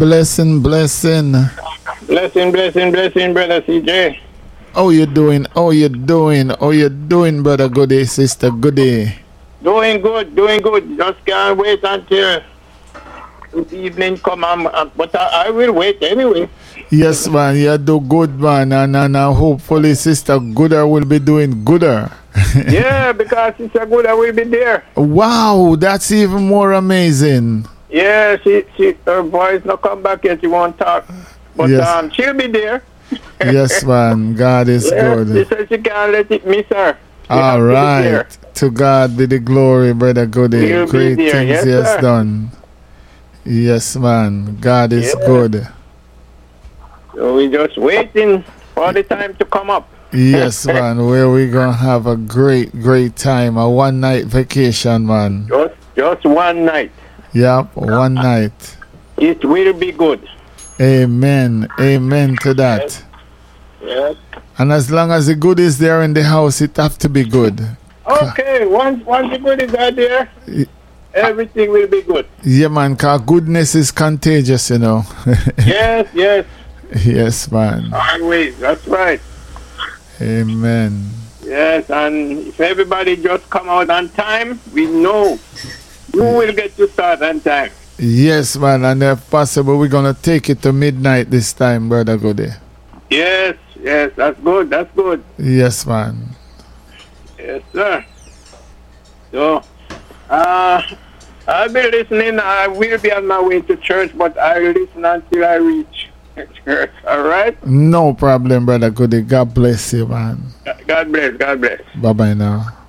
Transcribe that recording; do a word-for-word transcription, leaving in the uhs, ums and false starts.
blessing, blessing. Blessing, blessing, blessing, brother C J. How you doing? How you doing? How you doing, brother Goody, sister Goody? Doing good, doing good. Just can't wait until this evening come on, uh, but I, I will wait anyway. Yes, man, you do good, man, and, and uh, hopefully sister Gooder will be doing gooder. Yeah, because sister Gooder will be there. Wow, that's even more amazing. Yeah, she, she, her voice not come back yet. She won't talk, but Yes. um, she'll be there. Yes, man, God is Yeah, good. she said she can't let it miss her. She has All to be right. there. To God be the glory, brother Goody. He'll be Great there. things Yes, he has sir. done. Yes, man. God is Yeah. good. So we're just waiting for the time to come up. Yes, man. Where we gonna have a great, great time. A one night vacation, man. Just, just one night. Yep, one night. It will be good. Amen. Amen to that. Yes. And as long as the good is there in the house, it have to be good. Okay, once once the goodies are there, everything will be good. Yeah, man, cause goodness is contagious, you know. Yes, yes, Yes, man. always. That's right. Amen. Yes, and if everybody just come out on time, we know you will get to start on time. Yes, man, and if possible, we're gonna take it to midnight this time, brother Goody. Yes, yes, that's good. That's good. Yes, man. Yes, sir. So, uh, I'll be listening. I will be on my way to church, but I'll listen until I reach church. All right? No problem, brother Goody. God bless you, man. God bless. God bless. Bye bye now.